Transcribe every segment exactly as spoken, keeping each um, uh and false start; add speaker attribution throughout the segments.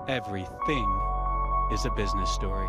Speaker 1: Everything is a business story.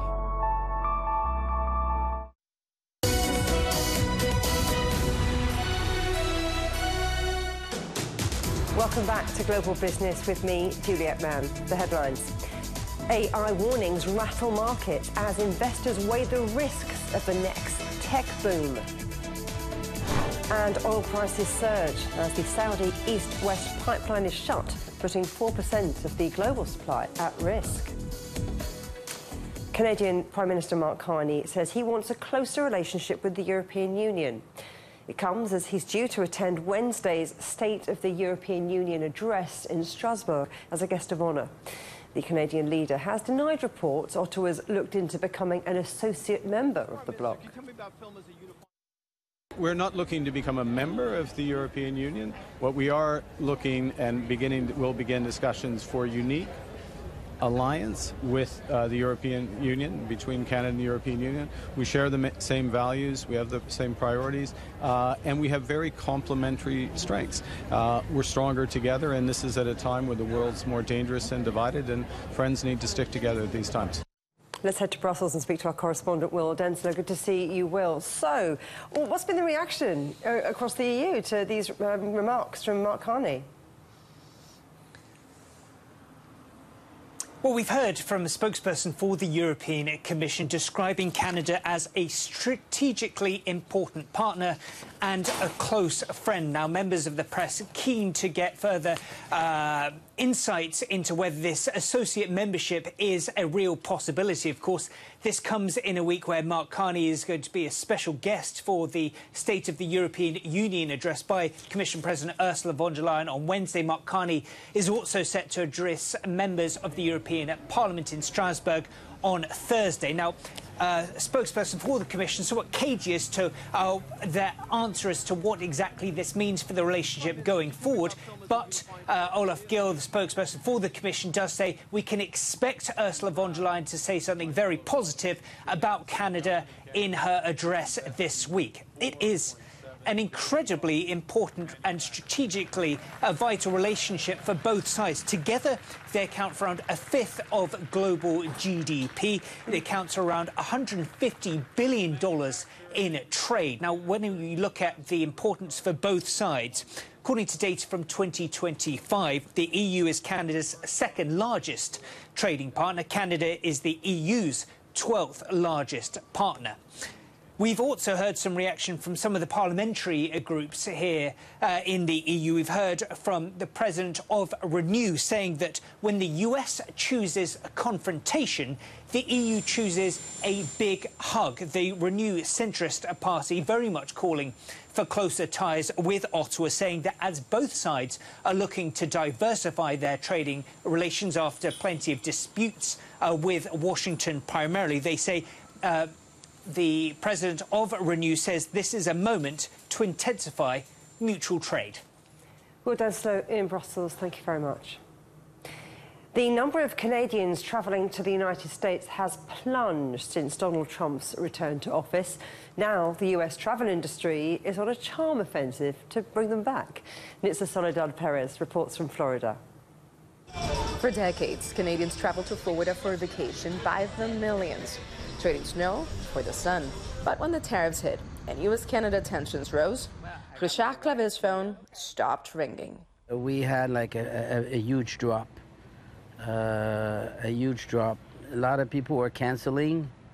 Speaker 2: Welcome back to Global Business with me, Juliet Mann. The headlines. A I warnings rattle markets as investors weigh the risks of the next tech boom. And oil prices surge as the Saudi East-West pipeline is shut, putting four percent of the global supply at risk. Canadian Prime Minister Mark Carney says he wants a closer relationship with the European Union. It comes as he's due to attend Wednesday's State of the European Union address in Strasbourg as a guest of honour. The Canadian leader has denied reports Ottawa's looked into becoming an associate member of the bloc.
Speaker 3: We're not looking to become a member of the European Union. What we are looking and beginning, we'll begin discussions for unique alliance with uh, the European Union, between Canada and the European Union. We share the same values, we have the same priorities, uh, and we have very complementary strengths. Uh, we're stronger together, and this is at a time where the world's more dangerous and divided, and friends need to stick together at these times.
Speaker 2: Let's head to Brussels and speak to our correspondent, Will Denslow. Good to see you, Will. So, well, what's been the reaction uh, across the E U to these um, remarks from Mark Carney?
Speaker 4: Well, we've heard from a spokesperson for the European Commission describing Canada as a strategically important partner and a close friend. Now, members of the press are keen to get further uh, insights into whether this associate membership is a real possibility. Of course, this comes in a week where Mark Carney is going to be a special guest for the State of the European Union address by Commission President Ursula von der Leyen on Wednesday. Mark Carney is also set to address members of the European Parliament in Strasbourg on Thursday. Now, uh, a spokesperson for the Commission somewhat cagey as to uh, their answer as to what exactly this means for the relationship going forward. But uh, Olaf Gill, the spokesperson for the Commission, does say we can expect Ursula von der Leyen to say something very positive about Canada in her address this week. It is an incredibly important and strategically a vital relationship for both sides. Together, they account for around a fifth of global G D P. It accounts for around one hundred fifty billion dollars in trade. Now, when we look at the importance for both sides, according to data from twenty twenty-five, the E U is Canada's second largest trading partner. Canada is the E U's twelfth largest partner. We've also heard some reaction from some of the parliamentary groups here uh, in the E U. We've heard from the president of Renew saying that when the U S chooses a confrontation, the E U chooses a big hug. The Renew centrist party very much calling for closer ties with Ottawa, saying that as both sides are looking to diversify their trading relations after plenty of disputes uh, with Washington primarily, they say uh, the president of Renew says this is a moment to intensify mutual trade.
Speaker 2: Will Denslow in Brussels, thank you very much. The number of Canadians travelling to the United States has plunged since Donald Trump's return to office. Now the U S travel industry is on a charm offensive to bring them back. Nitza Soledad Perez reports from Florida.
Speaker 5: For decades, Canadians travel to Florida for a vacation by the millions, trading snow for the sun. But when the tariffs hit and U S Canada tensions rose, Richard Clavet's phone stopped ringing.
Speaker 6: We had like a, a, a huge drop, uh, a huge drop. A lot of people were canceling